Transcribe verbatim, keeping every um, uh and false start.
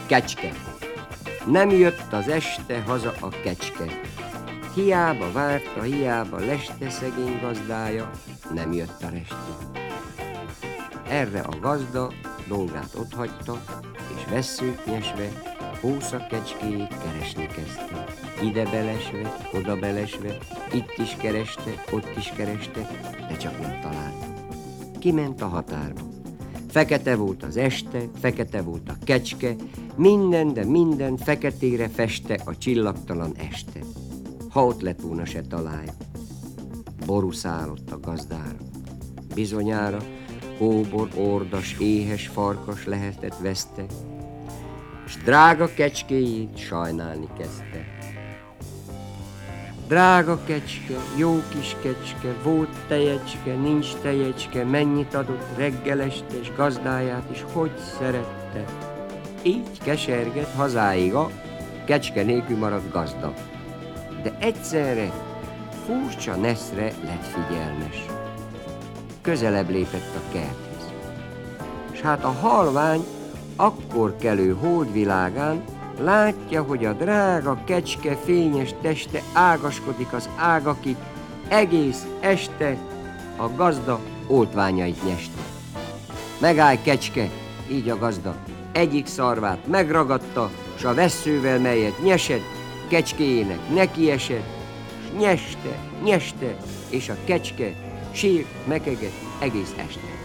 Kecske. Nem jött az este haza a kecske. Hiába várta, hiába leste szegény gazdája, nem jött a reste. Erre a gazda dolgát otthagyta, és vesszőt nyesve, hósza kecskéjét keresni kezdte. Ide belesve, oda belesve, itt is kereste, ott is kereste, de csak nem találta. Kiment a határba. Fekete volt az este, fekete volt a kecske, minden, de minden feketére feste a csillagtalan este. Ha ott lett volna, se találja. Boruszálott a gazdára. Bizonyára kóbor, ordas, éhes farkas lehetett veszte, s drága kecskéjét sajnálni kezdte. Drága kecske, jó kis kecske, volt tejecske, nincs tejecske, mennyit adott reggel este, és gazdáját is hogy szerette. Így keserget hazáig a kecske nélkül maradt gazda. De egyszerre furcsa neszre lett figyelmes. Közelebb lépett a kerthez. S hát a halvány akkor kelő holdvilágán látja, hogy a drága kecske fényes teste ágaskodik az ágakig, egész este a gazda oltványait nyeste. Megállj, kecske, így a gazda, egyik szarvát megragadta, s a vesszővel, melyet nyesett, kecskéjének nekiesett, s nyeste, nyeste, és a kecske sírt, mekegett egész este.